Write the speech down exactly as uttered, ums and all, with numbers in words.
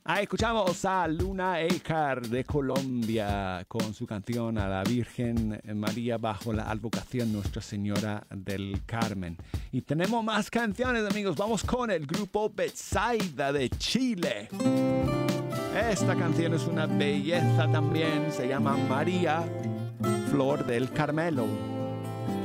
Ah, escuchamos a Luna Ekar de Colombia con su canción a la Virgen María bajo la advocación Nuestra Señora del Carmen. Y tenemos más canciones, amigos. Vamos con el grupo Betsaida de Chile. Esta canción es una belleza también. Se llama María, Flor del Carmelo.